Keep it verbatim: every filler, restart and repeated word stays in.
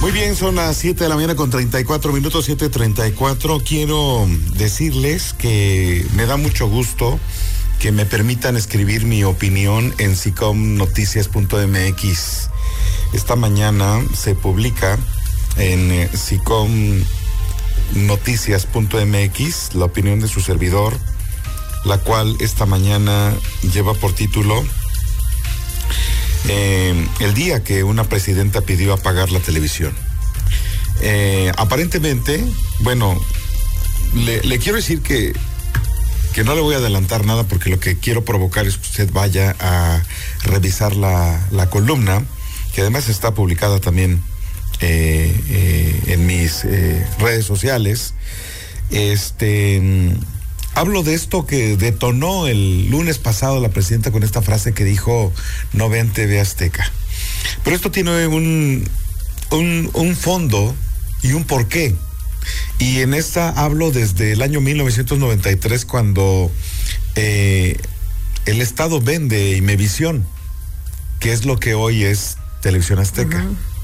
Muy bien, son las siete de la mañana con treinta y cuatro minutos, siete treinta y cuatro. Quiero decirles que me da mucho gusto que me permitan escribir mi opinión en sicom noticias punto m x. Esta mañana se publica en eh, sicom noticias punto m x la opinión de su servidor, la cual esta mañana lleva por título Eh, el día que una presidenta pidió apagar la televisión. Eh, aparentemente, bueno, le, le quiero decir que, que no le voy a adelantar nada porque lo que quiero provocar es que usted vaya a revisar la, la columna, que además está publicada también eh, eh, en mis eh, redes sociales. Este... Hablo de esto que detonó el lunes pasado la presidenta con esta frase que dijo: no vean T V Azteca. Pero esto tiene un, un, un fondo y un porqué. Y en esta hablo desde el año mil novecientos noventa y tres, cuando eh, el Estado vende Imevisión, que es lo que hoy es Televisión Azteca. Uh-huh.